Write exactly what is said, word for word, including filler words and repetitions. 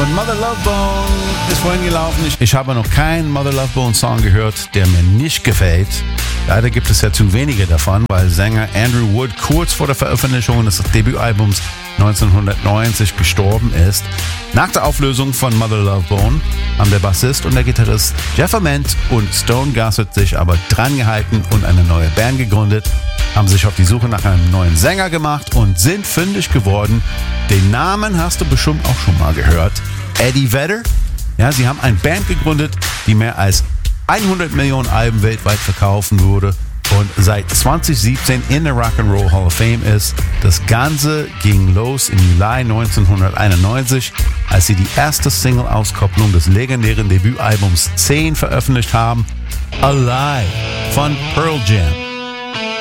Und Mother Love Bone ist vorhin gelaufen. Ich, ich habe noch keinen Mother Love Bone Song gehört, der mir nicht gefällt. Leider gibt es ja zu wenige davon, weil Sänger Andrew Wood kurz vor der Veröffentlichung des Debütalbums neunzehnhundertneunzig gestorben ist. Nach der Auflösung von Mother Love Bone haben der Bassist und der Gitarrist Jeff Ament und Stone Gossett sich aber dran gehalten und eine neue Band gegründet, haben sich auf die Suche nach einem neuen Sänger gemacht und sind fündig geworden. Den Namen hast du bestimmt auch schon mal gehört. Eddie Vedder. Ja, sie haben eine Band gegründet, die mehr als hundert Millionen Alben weltweit verkaufen würde und seit zwanzig siebzehn in der Rock'n'Roll Hall of Fame ist. Das Ganze ging los im Juli neunzehnhunderteinundneunzig, als sie die erste Single-Auskopplung des legendären Debütalbums zehn veröffentlicht haben, Alive von Pearl Jam.